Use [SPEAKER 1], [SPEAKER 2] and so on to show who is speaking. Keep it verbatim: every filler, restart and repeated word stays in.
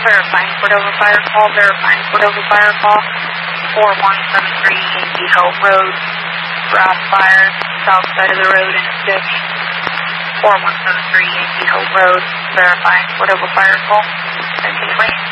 [SPEAKER 1] Verifying Cordova Fire Call, verifying Cordova Fire Call, four one seven three Yankee Hill Road, grass fire, south side of the road in a ditch, four one seven three Yankee Hill Road, verifying Cordova Fire Call, ten complete.